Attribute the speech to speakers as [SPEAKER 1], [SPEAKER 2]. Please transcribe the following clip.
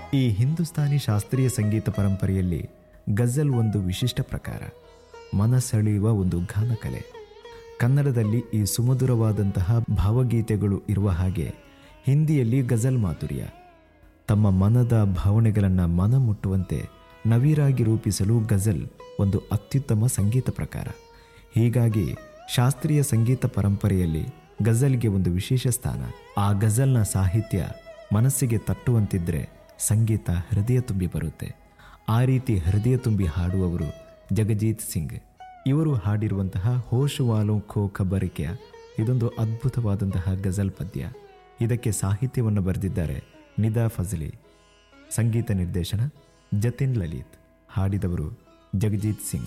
[SPEAKER 1] ಈ ಹಿಂದೂಸ್ತಾನಿ ಶಾಸ್ತ್ರೀಯ ಸಂಗೀತ ಪರಂಪರೆಯಲ್ಲಿ ಗಜಲ್ ಒಂದು ವಿಶಿಷ್ಟ ಪ್ರಕಾರ, ಮನಸೆಳೆಯುವ ಒಂದು ಗಾನಕಲೆ. ಕನ್ನಡದಲ್ಲಿ ಈ ಸುಮಧುರವಾದಂತಹ ಭಾವಗೀತೆಗಳು ಇರುವ ಹಾಗೆ ಹಿಂದಿಯಲ್ಲಿ ಗಜಲ್ ಮಾಧುರ್ಯ. ತಮ್ಮ ಮನದ ಭಾವನೆಗಳನ್ನು ಮನ ಮುಟ್ಟುವಂತೆ ನವಿರಾಗಿ ರೂಪಿಸಲು ಗಜಲ್ ಒಂದು ಅತ್ಯುತ್ತಮ ಸಂಗೀತ ಪ್ರಕಾರ. ಹೀಗಾಗಿ ಶಾಸ್ತ್ರೀಯ ಸಂಗೀತ ಪರಂಪರೆಯಲ್ಲಿ ಗಜಲ್ಗೆ ಒಂದು ವಿಶೇಷ ಸ್ಥಾನ. ಆ ಗಜಲ್ನ ಸಾಹಿತ್ಯ ಮನಸ್ಸಿಗೆ ತಟ್ಟುವಂತಿದ್ರೆ ಸಂಗೀತ ಹೃದಯ ತುಂಬಿ ಬರುತ್ತೆ. ಆ ರೀತಿ ಹೃದಯ ತುಂಬಿ ಹಾಡುವವರು ಜಗಜೀತ್ ಸಿಂಗ್. ಇವರು ಹಾಡಿರುವಂತಹ ಹೋಶ್ ವಾಲೋಂ ಖೋ ಖಬರ್ ಕ್ಯಾ ಇದೊಂದು ಅದ್ಭುತವಾದಂತಹ ಗಜಲ್ ಪದ್ಯ. ಇದಕ್ಕೆ ಸಾಹಿತ್ಯವನ್ನು ಬರೆದಿದ್ದಾರೆ ನಿದಾ ಫಜಲಿ. ಸಂಗೀತ ನಿರ್ದೇಶನ ಜತಿನ್ ಲಲಿತ್. ಹಾಡಿದವರು ಜಗಜೀತ್ ಸಿಂಗ್.